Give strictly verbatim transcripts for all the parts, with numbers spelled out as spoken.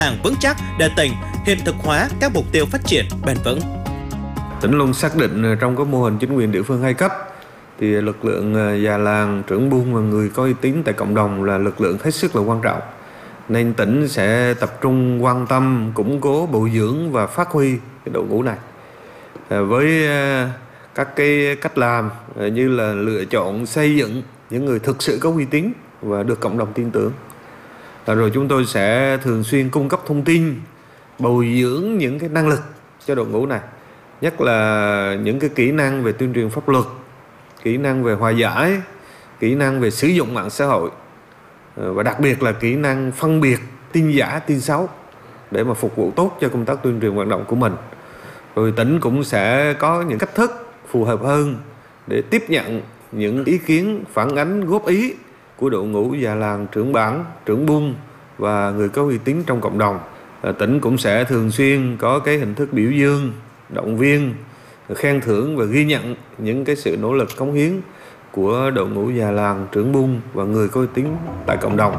Làng vững chắc để tỉnh hiện thực hóa các mục tiêu phát triển bền vững. Tỉnh luôn xác định trong các mô hình chính quyền địa phương hai cấp thì lực lượng già làng, trưởng buôn và người có uy tín tại cộng đồng là lực lượng hết sức là quan trọng. Nên tỉnh sẽ tập trung quan tâm, củng cố, bồi dưỡng và phát huy cái đội ngũ này. Với các cái cách làm như là lựa chọn xây dựng những người thực sự có uy tín và được cộng đồng tin tưởng. Rồi chúng tôi sẽ thường xuyên cung cấp thông tin, bồi dưỡng những cái năng lực cho đội ngũ này. Nhất là những cái kỹ năng về tuyên truyền pháp luật, kỹ năng về hòa giải, kỹ năng về sử dụng mạng xã hội và đặc biệt là kỹ năng phân biệt tin giả, tin xấu để mà phục vụ tốt cho công tác tuyên truyền vận động của mình. Rồi tỉnh cũng sẽ có những cách thức phù hợp hơn để tiếp nhận những ý kiến, phản ánh, góp ý của đội ngũ già làng, trưởng bản, trưởng buôn và người có uy tín trong cộng đồng. À, tỉnh cũng sẽ thường xuyên có cái hình thức biểu dương, động viên, khen thưởng và ghi nhận những cái sự nỗ lực cống hiến của đội ngũ già làng, trưởng buôn và người có uy tín tại cộng đồng.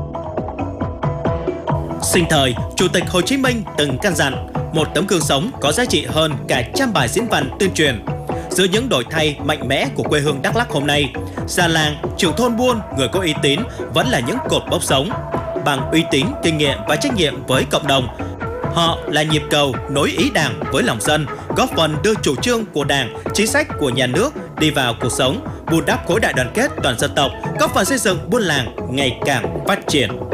Sinh thời, Chủ tịch Hồ Chí Minh từng căn dặn một tấm gương sống có giá trị hơn cả trăm bài diễn văn tuyên truyền. Giữa những đổi thay mạnh mẽ của quê hương Đắk Lắk hôm nay, già làng, trưởng thôn buôn, người có uy tín vẫn là những cột mốc sống. Bằng uy tín, kinh nghiệm và trách nhiệm với cộng đồng, họ là nhịp cầu nối ý Đảng với lòng dân, góp phần đưa chủ trương của Đảng, chính sách của nhà nước đi vào cuộc sống, bù đắp khối đại đoàn kết toàn dân tộc, góp phần xây dựng buôn làng ngày càng phát triển.